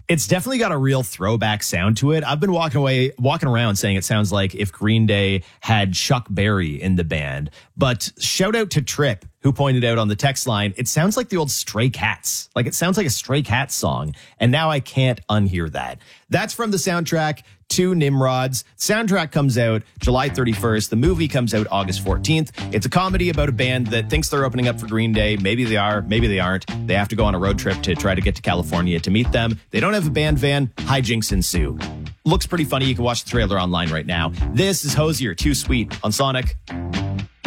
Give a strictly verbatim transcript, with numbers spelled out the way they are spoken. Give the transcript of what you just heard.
It's definitely got a real throwback sound to it. I've been walking away, walking around saying it sounds like if Green Day had Chuck Berry in the band. But shout out to Trip, who pointed out on the text line, it sounds like the old Stray Cats. Like it sounds like a Stray Cats song. And now I can't unhear that. That's from the soundtrack to Nimrods. Soundtrack comes out July thirty-first. The movie comes out August fourteenth. It's a comedy about a band that thinks they're opening up for Green Day. Maybe they are, maybe they aren't. They have to go on a road trip to try to get to California to meet them. They don't have a band van. Hijinks ensue. Looks pretty funny. You can watch the trailer online right now. This is Hosier, Too Sweet on Sonic.